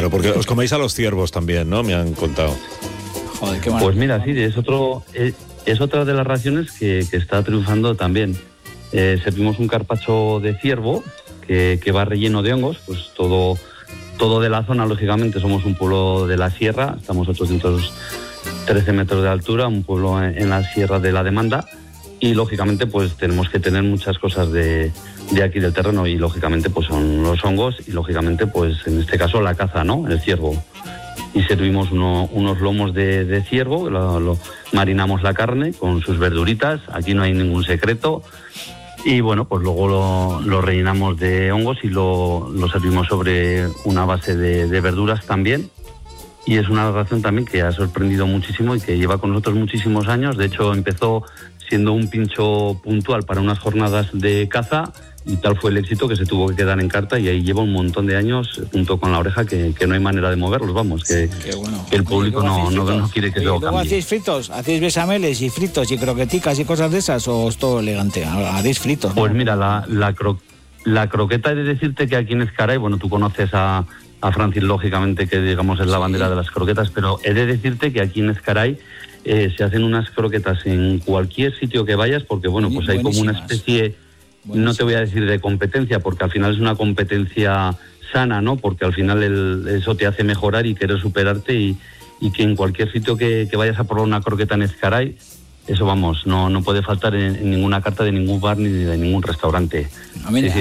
Claro, porque os coméis a los ciervos también, ¿no? Me han contado. Joder, qué maravilla. Pues mira, sí, es otra de las raciones que está triunfando también. Servimos un carpaccio de ciervo que va relleno de hongos, pues todo de la zona, lógicamente. Somos un pueblo de la sierra, estamos 813 metros de altura, un pueblo en la sierra de la Demanda, y lógicamente pues tenemos que tener muchas cosas de aquí del terreno, y lógicamente pues son los hongos, y lógicamente pues en este caso la caza, ¿no? El ciervo. Y servimos unos lomos de ciervo, lo marinamos la carne con sus verduritas, aquí no hay ningún secreto. Y bueno, pues luego lo rellenamos de hongos y lo servimos sobre una base de verduras también. Y es una ración también que ha sorprendido muchísimo y que lleva con nosotros muchísimos años. De hecho, empezó siendo un pincho puntual para unas jornadas de caza, y tal fue el éxito que se tuvo que quedar en carta, y ahí lleva un montón de años junto con la oreja que no hay manera de moverlos, vamos, que bueno. El público no quiere que lo cambie. ¿Luego hacéis fritos? ¿Hacéis besameles y fritos y croqueticas y cosas de esas, o es todo elegante? ¿Hacéis fritos? Pues mira, la croqueta, he de decirte que aquí en Ezcaray, bueno, tú conoces a Francis, lógicamente, que digamos es la bandera de las croquetas, pero he de decirte que aquí en Ezcaray se hacen unas croquetas en cualquier sitio que vayas, porque bueno, pues hay como una especie, no te voy a decir de competencia, porque al final es una competencia sana, ¿no? Porque al final eso te hace mejorar y querer superarte, y que en cualquier sitio que vayas a probar una croqueta en Ezcaray, eso vamos, no puede faltar en ninguna carta de ningún bar ni de ningún restaurante. A mí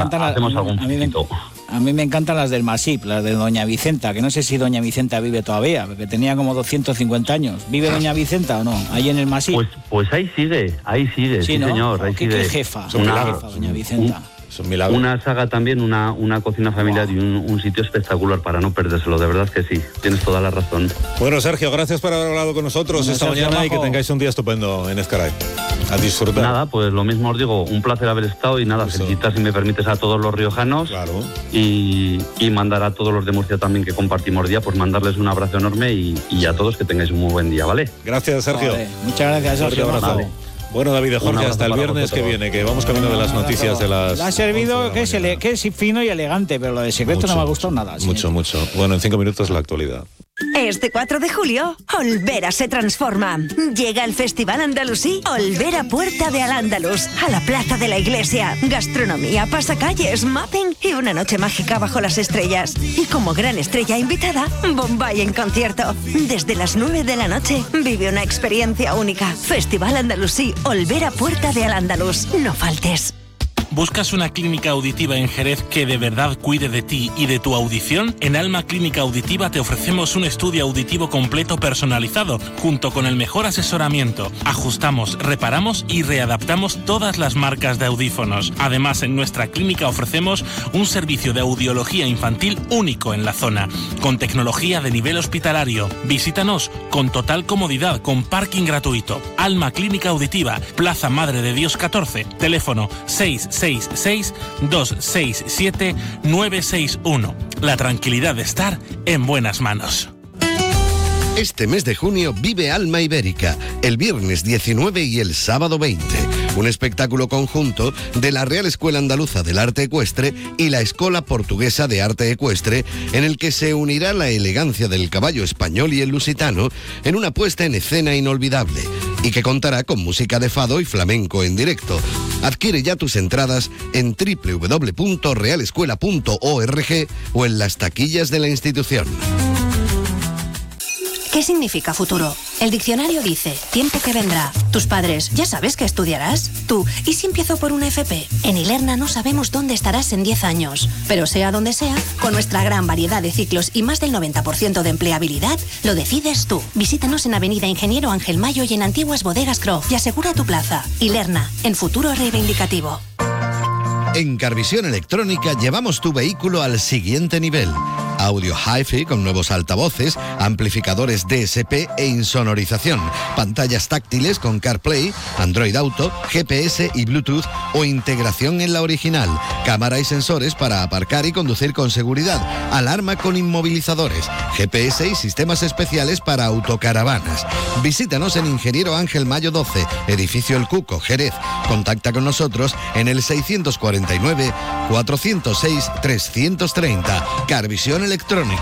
me encantan las del Masip, las de Doña Vicenta, que no sé si Doña Vicenta vive todavía, porque tenía como 250 años. ¿Vive Doña Vicenta o no? Ahí en el Masip. Pues ahí sigue, sí, ¿no? Señor. Ahí sigue. ¿Qué jefa? Doña Vicenta. Es un milagro. Una saga también, una cocina familiar, y un sitio espectacular para no perdérselo, de verdad que sí, tienes toda la razón. Bueno, Sergio, gracias por haber hablado con nosotros esta mañana, y que tengáis un día estupendo en Ezcaray. A disfrutar. Nada, pues lo mismo os digo, un placer haber estado, y nada, felicitar, si me permites, a todos los riojanos. Claro. Y mandar a todos los de Murcia también, que compartimos día, pues mandarles un abrazo enorme, y a todos que tengáis un muy buen día, ¿vale? Gracias, Sergio. Vale. Muchas gracias, Sergio. Vale. Bueno, David, Jorge, hasta el viernes que viene, que vamos camino de las noticias de las... La ha servido que es fino y elegante, pero lo de secreto no me ha gustado nada. Mucho. Bueno, en 5 minutos la actualidad. Este 4 de julio, Olvera se transforma. Llega el Festival Andalusí Olvera Puerta de Al-Ándalus, a la Plaza de la Iglesia. Gastronomía, pasacalles, mapping y una noche mágica bajo las estrellas. Y como gran estrella invitada, Bombay en concierto. Desde las 9 de la noche, vive una experiencia única. Festival Andalusí Olvera Puerta de Al-Ándalus. No faltes. ¿Buscas una clínica auditiva en Jerez que de verdad cuide de ti y de tu audición? En Alma Clínica Auditiva te ofrecemos un estudio auditivo completo personalizado, junto con el mejor asesoramiento. Ajustamos, reparamos y readaptamos todas las marcas de audífonos. Además, en nuestra clínica ofrecemos un servicio de audiología infantil único en la zona, con tecnología de nivel hospitalario. Visítanos con total comodidad, con parking gratuito. Alma Clínica Auditiva, Plaza Madre de Dios 14, teléfono 666-267-961. La tranquilidad de estar en buenas manos. Este mes de junio vive Alma Ibérica, el viernes 19 y el sábado 20. Un espectáculo conjunto de la Real Escuela Andaluza del Arte Ecuestre y la Escola Portuguesa de Arte Ecuestre, en el que se unirá la elegancia del caballo español y el lusitano en una puesta en escena inolvidable, y que contará con música de fado y flamenco en directo. Adquiere ya tus entradas en www.realescuela.org o en las taquillas de la institución. ¿Qué significa futuro? El diccionario dice, tiempo que vendrá. Tus padres, ¿ya sabes qué estudiarás? Tú, ¿y si empiezo por una FP? En Ilerna no sabemos dónde estarás en 10 años. Pero sea donde sea, con nuestra gran variedad de ciclos y más del 90% de empleabilidad, lo decides tú. Visítanos en Avenida Ingeniero Ángel Mayo y en Antiguas Bodegas Croft y asegura tu plaza. Ilerna, en futuro reivindicativo. En Carvisión Electrónica llevamos tu vehículo al siguiente nivel. Audio hi-fi con nuevos altavoces, amplificadores DSP e insonorización, pantallas táctiles con CarPlay, Android Auto, GPS y Bluetooth o integración en la original, cámara y sensores para aparcar y conducir con seguridad, alarma con inmovilizadores, GPS y sistemas especiales para autocaravanas. Visítanos en Ingeniero Ángel Mayo 12, edificio El Cuco, Jerez. Contacta con nosotros en el 649 406 330. Carvisión Electrónica.